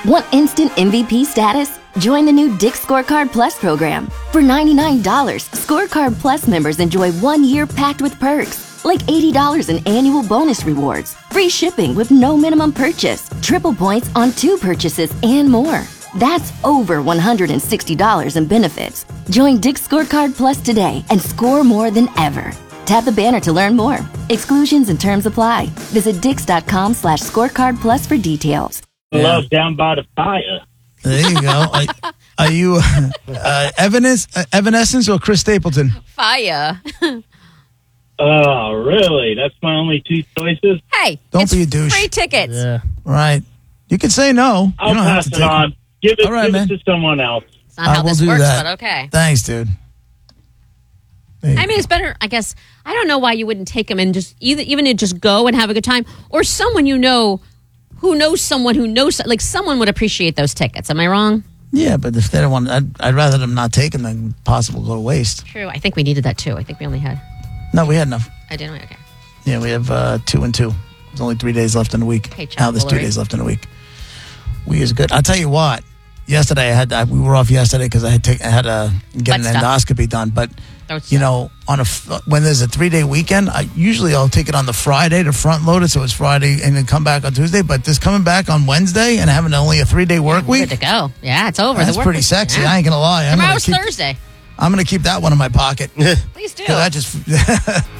Want instant MVP status? Join the new Dick's Scorecard Plus program. For $99, Scorecard Plus members enjoy 1 year packed with perks, like $80 in annual bonus rewards, free shipping with no minimum purchase, triple points on 2 purchases, and more. That's over $160 in benefits. Join Dick's Scorecard Plus today and score more than ever. Tap the banner to learn more. Exclusions and terms apply. Visit dix.com/scorecard plus for details. Love down by the fire. There you go. Are you Evanescence or Chris Stapleton? Fire. Oh, really? That's my only 2 choices? Hey, Don't it's be a douche. free tickets. Yeah. Right. You can say no. I'll you don't have pass to it take on. Give All right, man. it to someone else. It's not how will this do works, that. but okay. Thanks, dude. There you I mean, it's better, I guess. I don't know why you wouldn't take them and just even to just go and have a good time, or someone you know who knows someone who knows, like someone would appreciate those tickets. Am I wrong? Yeah, but if they don't want, I'd rather them not take them than possible go to waste. True. I think we needed that too. I think we only had. No, we had enough. I didn't. Okay. Yeah, we have 2 and 2. There's only 3 days left in the week. Hey, Chuck Now there's 2 Woolery. days left in the week. We is good. I'll tell you what. Yesterday we were off yesterday because I had to get Butt an stuff. endoscopy done. But Throat you stuff. know, when there's a 3-day weekend, I'll take it on the Friday to front load it, so it's Friday and then come back on Tuesday. But this coming back on Wednesday and having only a 3-day work We're week, good to go. Yeah, it's over. that's The work pretty week. sexy. Yeah. I ain't gonna lie. Tomorrow's Thursday. I'm gonna keep that one in my pocket. Please do. 'Cause I just